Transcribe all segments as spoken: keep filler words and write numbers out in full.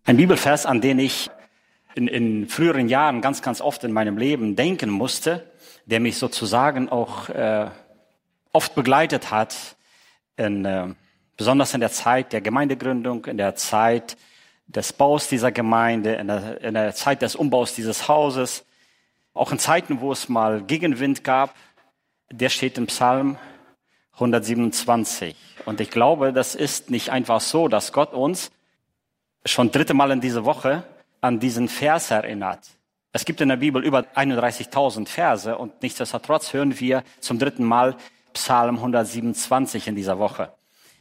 Ein Bibelvers, an den ich in, in früheren Jahren ganz, ganz oft in meinem Leben denken musste, der mich sozusagen auch äh, oft begleitet hat, in, äh, besonders in der Zeit der Gemeindegründung, in der Zeit des Baus dieser Gemeinde, in der, in der Zeit des Umbaus dieses Hauses, auch in Zeiten, wo es mal Gegenwind gab. Der steht im Psalm hundertsiebenundzwanzig. Und ich glaube, das ist nicht einfach so, dass Gott uns schon dritte Mal in dieser Woche an diesen Vers erinnert. Es gibt in der Bibel über einunddreißigtausend Verse und nichtsdestotrotz hören wir zum dritten Mal Psalm hundertsiebenundzwanzig in dieser Woche.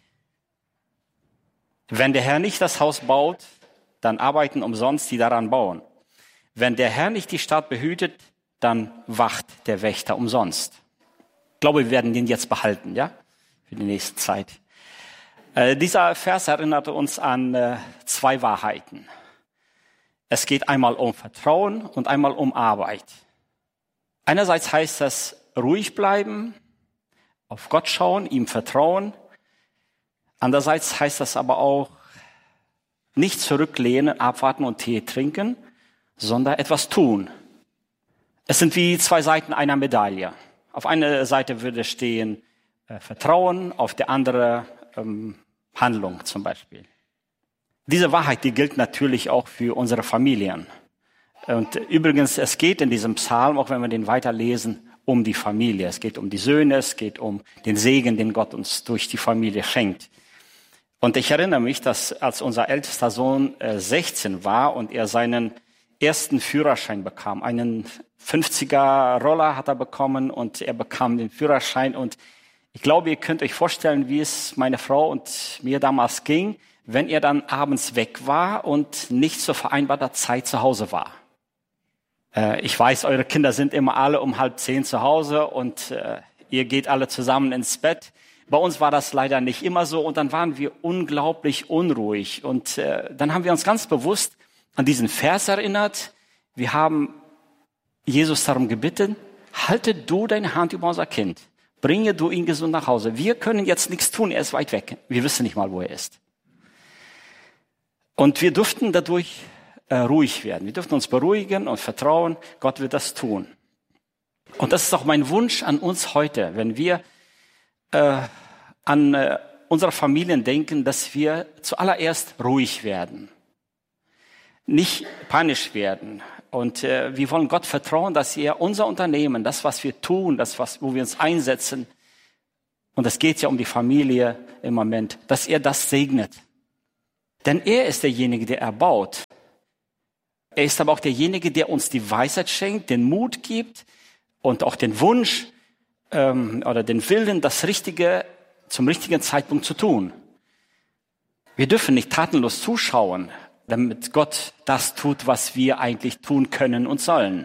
Wenn der Herr nicht das Haus baut, dann arbeiten umsonst die daran bauen. Wenn der Herr nicht die Stadt behütet, dann wacht der Wächter umsonst. Ich glaube, wir werden den jetzt behalten, ja, für die nächste Zeit. Äh, dieser Vers erinnerte uns an äh, zwei Wahrheiten. Es geht einmal um Vertrauen und einmal um Arbeit. Einerseits heißt das ruhig bleiben, auf Gott schauen, ihm vertrauen. Andererseits heißt das aber auch nicht zurücklehnen, abwarten und Tee trinken, sondern etwas tun. Es sind wie zwei Seiten einer Medaille. Auf einer Seite würde stehen äh, Vertrauen, auf der anderen ähm, Handlung zum Beispiel. Diese Wahrheit, die gilt natürlich auch für unsere Familien. Und übrigens, es geht in diesem Psalm, auch wenn wir den weiterlesen, um die Familie. Es geht um die Söhne, es geht um den Segen, den Gott uns durch die Familie schenkt. Und ich erinnere mich, dass als unser ältester Sohn äh, sechzehn war und er seinen ersten Führerschein bekam, einen fünfziger Roller hat er bekommen und er bekam den Führerschein. Und ich glaube, ihr könnt euch vorstellen, wie es meine Frau und mir damals ging, wenn er dann abends weg war und nicht zur vereinbarten Zeit zu Hause war. Äh, ich weiß, eure Kinder sind immer alle um halb zehn zu Hause und äh, ihr geht alle zusammen ins Bett. Bei uns war das leider nicht immer so und dann waren wir unglaublich unruhig. Und äh, dann haben wir uns ganz bewusst an diesen Vers erinnert. Wir haben Jesus darum gebeten, halte du deine Hand über unser Kind. Bringe du ihn gesund nach Hause. Wir können jetzt nichts tun, er ist weit weg. Wir wissen nicht mal, wo er ist. Und wir durften dadurch äh, ruhig werden. Wir durften uns beruhigen und vertrauen, Gott wird das tun. Und das ist auch mein Wunsch an uns heute, wenn wir äh, an äh, unsere Familien denken, dass wir zuallererst ruhig werden. Nicht panisch werden. Und äh, wir wollen Gott vertrauen, dass er unser Unternehmen, das, was wir tun, das, was, wo wir uns einsetzen, und es geht ja um die Familie im Moment, dass er das segnet. Denn er ist derjenige, der erbaut. Er ist aber auch derjenige, der uns die Weisheit schenkt, den Mut gibt und auch den Wunsch ähm, oder den Willen, das Richtige zum richtigen Zeitpunkt zu tun. Wir dürfen nicht tatenlos zuschauen, damit Gott das tut, was wir eigentlich tun können und sollen.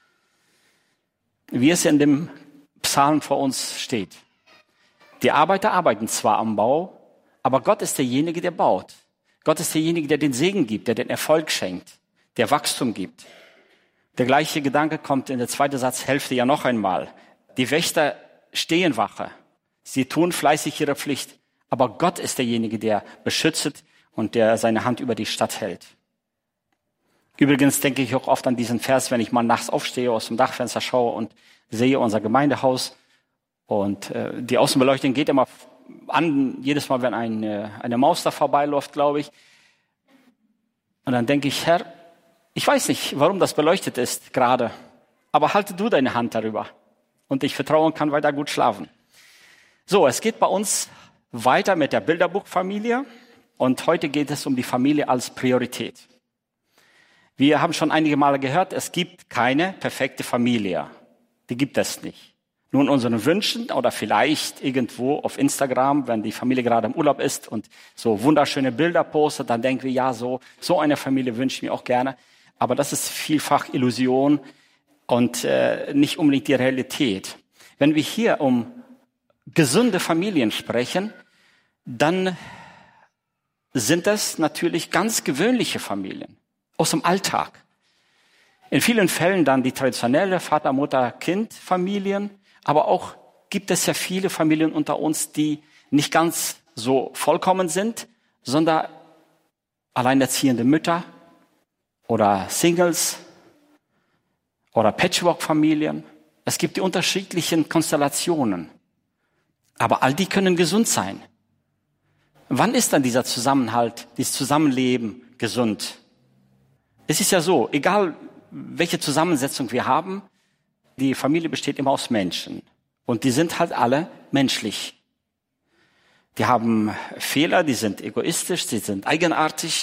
Wie es in dem Psalm vor uns steht. Die Arbeiter arbeiten zwar am Bau, aber Gott ist derjenige, der baut. Gott ist derjenige, der den Segen gibt, der den Erfolg schenkt, der Wachstum gibt. Der gleiche Gedanke kommt in der zweiten Satzhälfte ja noch einmal. Die Wächter stehen Wache. Sie tun fleißig ihre Pflicht. Aber Gott ist derjenige, der beschützt und der seine Hand über die Stadt hält. Übrigens denke ich auch oft an diesen Vers, wenn ich mal nachts aufstehe, aus dem Dachfenster schaue und sehe unser Gemeindehaus. Und äh, die Außenbeleuchtung geht immer an, jedes Mal, wenn eine, eine Maus da vorbeiläuft, glaube ich. Und dann denke ich, Herr, ich weiß nicht, warum das beleuchtet ist gerade, aber halte du deine Hand darüber. Und ich vertraue und kann weiter gut schlafen. So, es geht bei uns weiter mit der Bilderbuchfamilie. Und heute geht es um die Familie als Priorität. Wir haben schon einige Male gehört, es gibt keine perfekte Familie. Die gibt es nicht. Nur in unseren Wünschen oder vielleicht irgendwo auf Instagram, wenn die Familie gerade im Urlaub ist und so wunderschöne Bilder postet, dann denken wir, ja, so, so eine Familie wünsche ich mir auch gerne. Aber das ist vielfach Illusion und äh, nicht unbedingt die Realität. Wenn wir hier um gesunde Familien sprechen, dann sind das natürlich ganz gewöhnliche Familien aus dem Alltag. In vielen Fällen dann die traditionelle Vater, Mutter, Kind Familien, aber auch gibt es ja viele Familien unter uns, die nicht ganz so vollkommen sind, sondern alleinerziehende Mütter oder Singles oder Patchwork-Familien. Es gibt die unterschiedlichen Konstellationen. Aber all die können gesund sein. Wann ist dann dieser Zusammenhalt, dieses Zusammenleben gesund? Es ist ja so, egal welche Zusammensetzung wir haben, die Familie besteht immer aus Menschen. Und die sind halt alle menschlich. Die haben Fehler, die sind egoistisch, die sind eigenartig.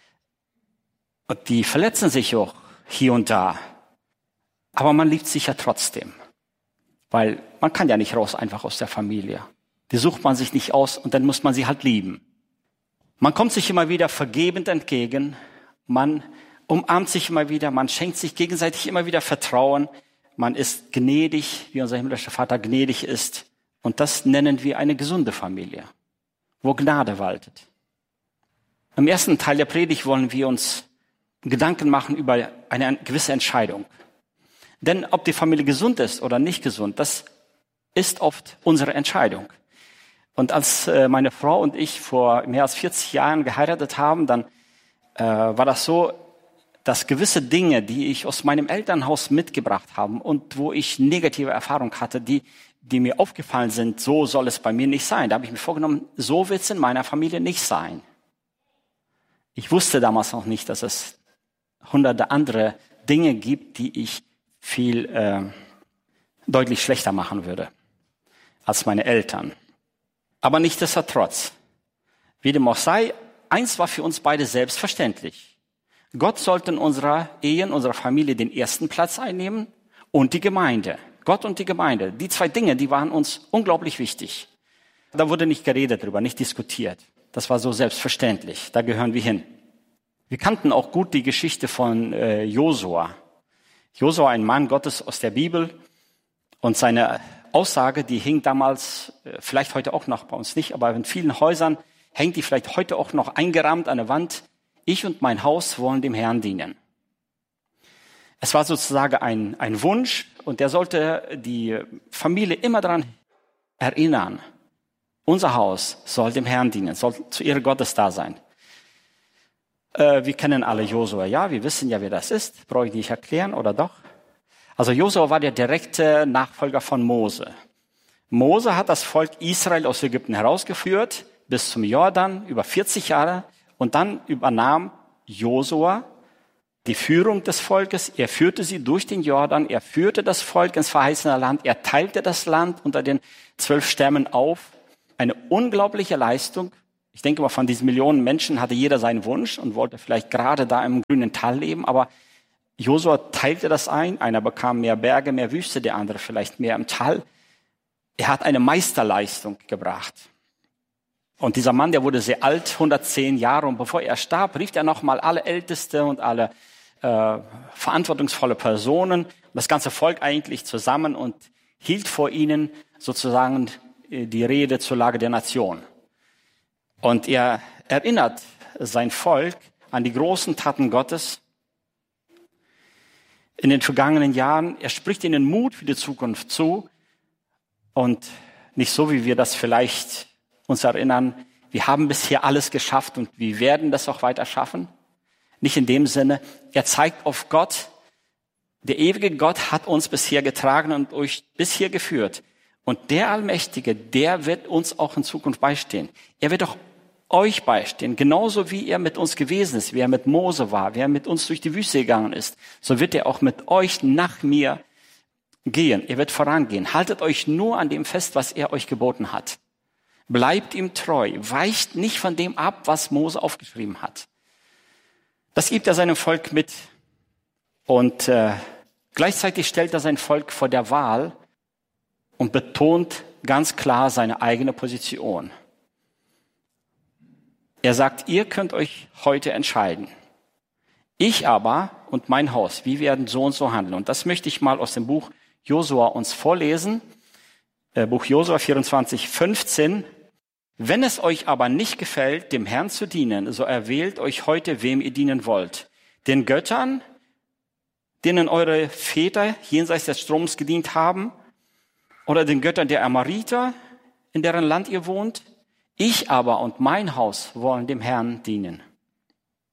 Und die verletzen sich auch hier und da. Aber man liebt sich ja trotzdem. Weil man kann ja nicht raus einfach aus der Familie. Die sucht man sich nicht aus und dann muss man sie halt lieben. Man kommt sich immer wieder vergebend entgegen. Man umarmt sich immer wieder. Man schenkt sich gegenseitig immer wieder Vertrauen. Man ist gnädig, wie unser himmlischer Vater gnädig ist. Und das nennen wir eine gesunde Familie, wo Gnade waltet. Im ersten Teil der Predigt wollen wir uns Gedanken machen über eine gewisse Entscheidung. Denn ob die Familie gesund ist oder nicht gesund, das ist oft unsere Entscheidung. Und als äh, meine Frau und ich vor mehr als vierzig Jahren geheiratet haben, dann äh, war das so, dass gewisse Dinge, die ich aus meinem Elternhaus mitgebracht habe und wo ich negative Erfahrungen hatte, die, die mir aufgefallen sind, so soll es bei mir nicht sein. Da habe ich mir vorgenommen, so wird es in meiner Familie nicht sein. Ich wusste damals noch nicht, dass es hunderte andere Dinge gibt, die ich viel äh, deutlich schlechter machen würde als meine Eltern. Aber nichtsdestotrotz, wie dem auch sei, eins war für uns beide selbstverständlich. Gott sollte in unserer Ehe, in unserer Familie den ersten Platz einnehmen und die Gemeinde. Gott und die Gemeinde. Die zwei Dinge, die waren uns unglaublich wichtig. Da wurde nicht geredet drüber, nicht diskutiert. Das war so selbstverständlich. Da gehören wir hin. Wir kannten auch gut die Geschichte von äh, Josua. Josua, ein Mann Gottes aus der Bibel. Und seine Aussage, die hing damals, äh, vielleicht heute auch noch, bei uns nicht, aber in vielen Häusern hängt die vielleicht heute auch noch eingerahmt an der Wand. Ich und mein Haus wollen dem Herrn dienen. Es war sozusagen ein, ein Wunsch und der sollte die Familie immer daran erinnern. Unser Haus soll dem Herrn dienen, soll zu Ehre Gottes da sein. Äh, wir kennen alle Josua, ja, wir wissen ja, wer das ist. Brauche ich nicht erklären, oder doch? Also Josua war der direkte Nachfolger von Mose. Mose hat das Volk Israel aus Ägypten herausgeführt, bis zum Jordan, über vierzig Jahre. Und dann übernahm Josua die Führung des Volkes. Er führte sie durch den Jordan. Er führte das Volk ins verheißene Land. Er teilte das Land unter den zwölf Stämmen auf. Eine unglaubliche Leistung. Ich denke mal, von diesen Millionen Menschen hatte jeder seinen Wunsch und wollte vielleicht gerade da im grünen Tal leben. Aber Josua teilte das ein. Einer bekam mehr Berge, mehr Wüste, der andere vielleicht mehr im Tal. Er hat eine Meisterleistung gebracht. Und dieser Mann, der wurde sehr alt, hundertzehn Jahre. Und bevor er starb, rief er nochmal alle Älteste und alle äh, verantwortungsvolle Personen, das ganze Volk eigentlich zusammen und hielt vor ihnen sozusagen die Rede zur Lage der Nation. Und er erinnert sein Volk an die großen Taten Gottes in den vergangenen Jahren. Er spricht ihnen Mut für die Zukunft zu und nicht so, wie wir das vielleicht uns erinnern, wir haben bisher alles geschafft und wir werden das auch weiter schaffen. Nicht in dem Sinne, er zeigt auf Gott. Der ewige Gott hat uns bisher getragen und euch bisher geführt. Und der Allmächtige, der wird uns auch in Zukunft beistehen. Er wird auch euch beistehen, genauso wie er mit uns gewesen ist, wie er mit Mose war, wie er mit uns durch die Wüste gegangen ist. So wird er auch mit euch nach mir gehen. Er wird vorangehen. Haltet euch nur an dem fest, was er euch geboten hat. Bleibt ihm treu, weicht nicht von dem ab, was Mose aufgeschrieben hat. Das gibt er seinem Volk mit. Und äh, gleichzeitig stellt er sein Volk vor der Wahl und betont ganz klar seine eigene Position. Er sagt, ihr könnt euch heute entscheiden. Ich aber und mein Haus, wir werden so und so handeln. Und das möchte ich mal aus dem Buch Josua uns vorlesen. Äh, Buch Josua vierundzwanzig, fünfzehn. Wenn es euch aber nicht gefällt, dem Herrn zu dienen, so erwählt euch heute, wem ihr dienen wollt. Den Göttern, denen eure Väter jenseits des Stroms gedient haben, oder den Göttern der Amoriter, in deren Land ihr wohnt. Ich aber und mein Haus wollen dem Herrn dienen.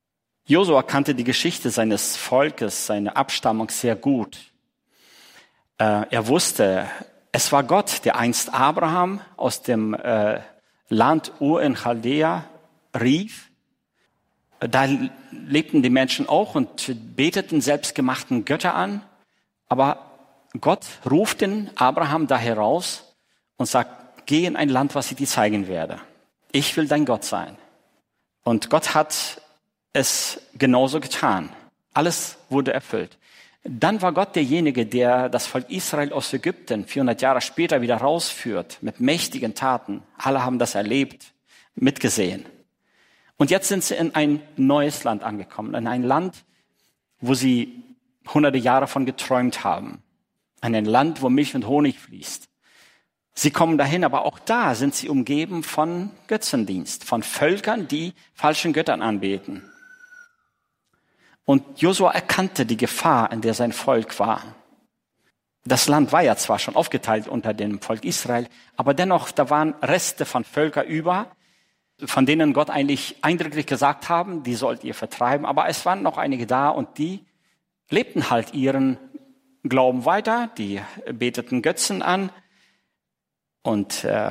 Josua kannte die Geschichte seines Volkes, seine Abstammung sehr gut. Äh, er wusste, es war Gott, der einst Abraham aus dem äh, Land Ur in Chaldea rief. Da lebten die Menschen auch und beteten selbstgemachten Götter an. Aber Gott ruft den Abraham da heraus und sagt, geh in ein Land, was ich dir zeigen werde. Ich will dein Gott sein. Und Gott hat es genauso getan. Alles wurde erfüllt. Dann war Gott derjenige, der das Volk Israel aus Ägypten vierhundert Jahre später wieder rausführt mit mächtigen Taten. Alle haben das erlebt, mitgesehen. Und jetzt sind sie in ein neues Land angekommen, in ein Land, wo sie hunderte Jahre von geträumt haben. In ein Land, wo Milch und Honig fließt. Sie kommen dahin, aber auch da sind sie umgeben von Götzendienst, von Völkern, die falschen Göttern anbeten. Und Josua erkannte die Gefahr, in der sein Volk war. Das Land war ja zwar schon aufgeteilt unter dem Volk Israel, aber dennoch, da waren Reste von Völkern über, von denen Gott eigentlich eindrücklich gesagt haben, die sollt ihr vertreiben. Aber es waren noch einige da und die lebten halt ihren Glauben weiter, die beteten Götzen an. Und äh,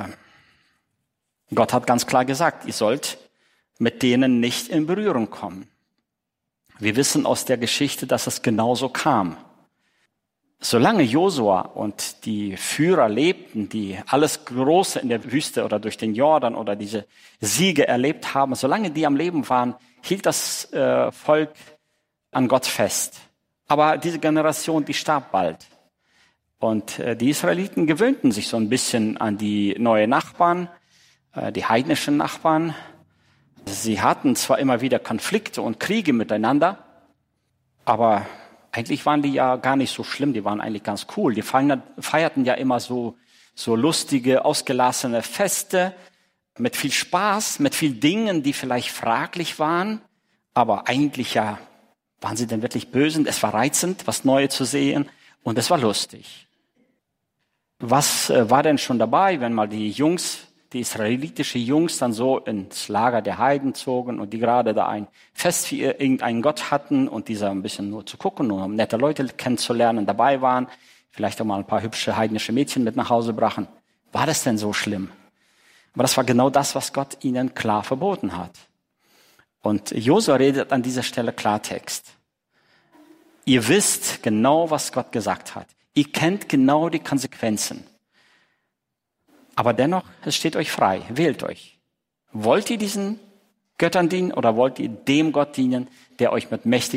Gott hat ganz klar gesagt, ihr sollt mit denen nicht in Berührung kommen. Wir wissen aus der Geschichte, dass es genauso kam. Solange Josua und die Führer lebten, die alles Große in der Wüste oder durch den Jordan oder diese Siege erlebt haben, solange die am Leben waren, hielt das äh, Volk an Gott fest. Aber diese Generation, die starb bald. Und äh, die Israeliten gewöhnten sich so ein bisschen an die neuen Nachbarn, äh, die heidnischen Nachbarn. Sie hatten zwar immer wieder Konflikte und Kriege miteinander, aber eigentlich waren die ja gar nicht so schlimm, die waren eigentlich ganz cool. Die feierten ja immer so, so lustige, ausgelassene Feste mit viel Spaß, mit viel Dingen, die vielleicht fraglich waren, aber eigentlich ja, waren sie denn wirklich böse? Es war reizend, was Neues zu sehen und es war lustig. Was äh, war denn schon dabei, wenn mal die Jungs, die israelitische Jungs dann so ins Lager der Heiden zogen und die gerade da ein Fest für irgendeinen Gott hatten und dieser ein bisschen nur zu gucken, nur um nette Leute kennenzulernen, dabei waren, vielleicht auch mal ein paar hübsche heidnische Mädchen mit nach Hause brachen. War das denn so schlimm? Aber das war genau das, was Gott ihnen klar verboten hat. Und Josua redet an dieser Stelle Klartext. Ihr wisst genau, was Gott gesagt hat. Ihr kennt genau die Konsequenzen. Aber dennoch, es steht euch frei. Wählt euch. Wollt ihr diesen Göttern dienen oder wollt ihr dem Gott dienen, der euch mit mächtigen